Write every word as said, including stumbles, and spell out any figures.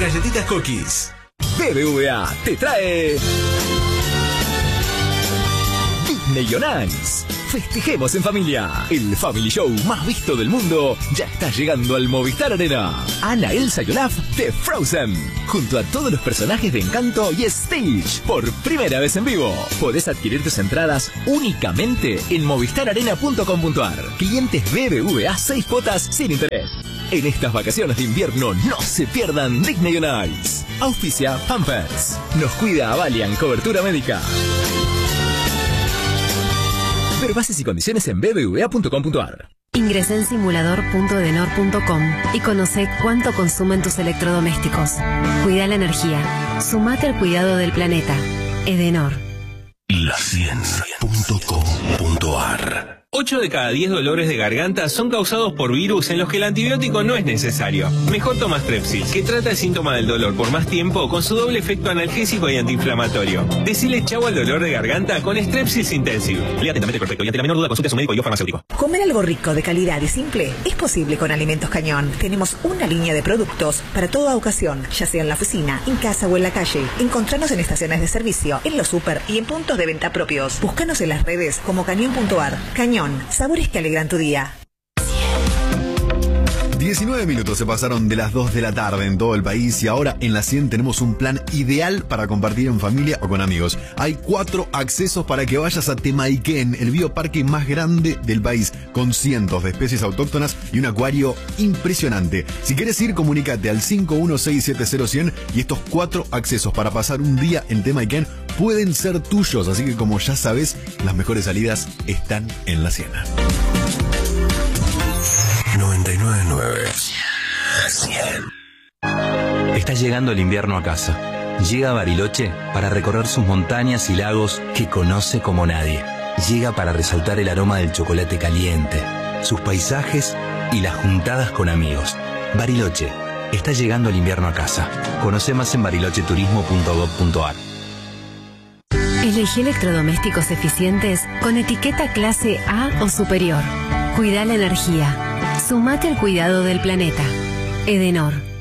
galletitas Cookies. B B V A te trae Disney on Ice. Festejemos en familia. El Family Show más visto del mundo ya está llegando al Movistar Arena. Anna, Elsa y Olaf de Frozen, junto a todos los personajes de Encanto y Stitch, por primera vez en vivo. Podés adquirir tus entradas únicamente en movistar arena punto com punto ar. Clientes B B V A, seis cuotas sin interés. En estas vacaciones de invierno no se pierdan Disney on Ice. Auspicia Pampers. Nos cuida Avalian Cobertura Médica. Ver bases y condiciones en b b v a punto com punto ar. Ingresá en simulador punto edenor punto com y conoce cuánto consumen tus electrodomésticos. Cuida la energía. Sumate al cuidado del planeta. Edenor. La cien punto com punto ar. ocho de cada diez dolores de garganta son causados por virus en los que el antibiótico no es necesario. Mejor toma Strepsil, que trata el síntoma del dolor por más tiempo con su doble efecto analgésico y antiinflamatorio. Decile chau al dolor de garganta con Strepsils Intensive. Lea atentamente el prospecto y ante la menor duda consulte a su médico y o farmacéutico. Comer algo rico, de calidad y simple es posible con Alimentos Cañón. Tenemos una línea de productos para toda ocasión, ya sea en la oficina, en casa o en la calle. Encontranos en estaciones de servicio, en los super y en puntos de venta propios. Búscanos en las redes como cañón punto ar. Cañón. Sabores que alegran tu día. diecinueve minutos se pasaron de las dos de la tarde en todo el país y ahora en la cien tenemos un plan ideal para compartir en familia o con amigos. Hay cuatro accesos para que vayas a Temaiken, el bioparque más grande del país, con cientos de especies autóctonas y un acuario impresionante. Si quieres ir, comunícate al cinco uno seis siete cero cien y estos cuatro accesos para pasar un día en Temaiken pueden ser tuyos, así que como ya sabes, las mejores salidas están en la cien. noventa y nueve punto nueve. cien. Está llegando el invierno a casa. Llega a Bariloche para recorrer sus montañas y lagos que conoce como nadie. Llega para resaltar el aroma del chocolate caliente, sus paisajes y las juntadas con amigos. Bariloche. Está llegando el invierno a casa. Conoce más en bariloche turismo punto gob punto ar. Elegí electrodomésticos eficientes con etiqueta clase A o superior. Cuida la energía. Sumate al cuidado del planeta. Edenor.